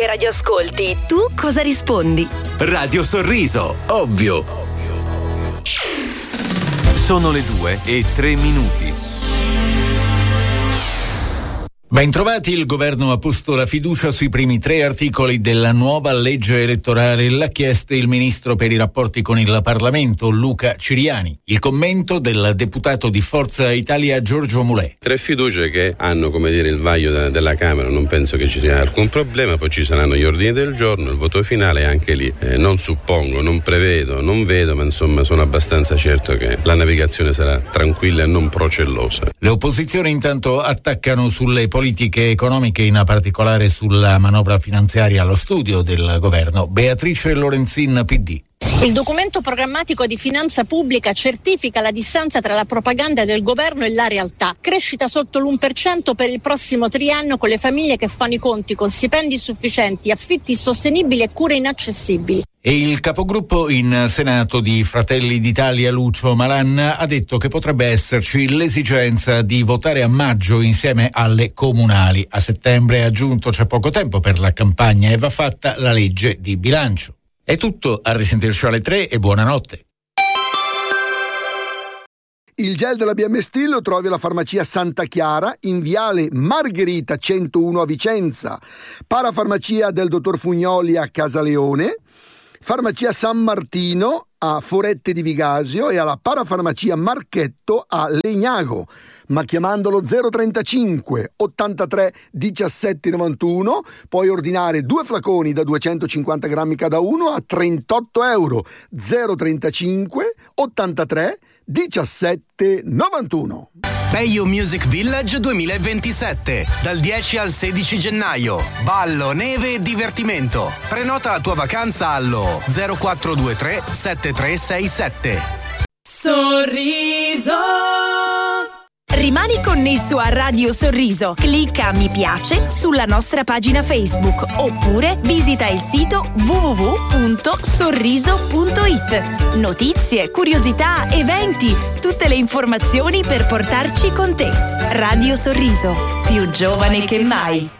radioascolti, tu cosa rispondi? Radio Sorriso, ovvio. Sono le 2:03. Bentrovati, il governo ha posto la fiducia sui primi 3 articoli della nuova legge elettorale. L'ha chiesto il ministro per i rapporti con il Parlamento, Luca Ciriani. Il commento del deputato di Forza Italia, Giorgio Mulè. 3 fiducie che hanno, il vaglio della Camera, non penso che ci sia alcun problema, poi ci saranno gli ordini del giorno, il voto finale, anche lì non suppongo, non prevedo, non vedo, ma insomma sono abbastanza certo che la navigazione sarà tranquilla e non procellosa. Le opposizioni intanto attaccano sulle politiche economiche, in particolare sulla manovra finanziaria allo studio del governo. Beatrice Lorenzin, PD. Il documento programmatico di finanza pubblica certifica la distanza tra la propaganda del governo e la realtà. Crescita sotto l'1% per il prossimo triennio, con le famiglie che fanno i conti con stipendi sufficienti, affitti sostenibili e cure inaccessibili. E il capogruppo in Senato di Fratelli d'Italia, Lucio Malan, ha detto che potrebbe esserci l'esigenza di votare a maggio insieme alle comunali. A settembre, ha aggiunto, c'è poco tempo per la campagna e va fatta la legge di bilancio. È tutto, a risentirci alle 3 e buonanotte. Il gel della BMS lo trovi alla farmacia Santa Chiara in viale Margherita 101 a Vicenza, parafarmacia del dottor Fugnoli a Casaleone, farmacia San Martino a Forette di Vigasio e alla parafarmacia Marchetto a Legnago, ma chiamandolo 035 83 17 91 puoi ordinare 2 flaconi da 250 grammi cada uno a €38. 035 83 17 91. Peio Music Village 2027, dal 10 al 16 gennaio. Ballo, neve e divertimento. Prenota la tua vacanza allo 0423 7367. Sorriso. Rimani connesso a Radio Sorriso. Clicca mi piace sulla nostra pagina Facebook oppure visita il sito www.sorriso.it. Notizie, curiosità, eventi, tutte le informazioni per portarci con te. Radio Sorriso, più giovane che mai.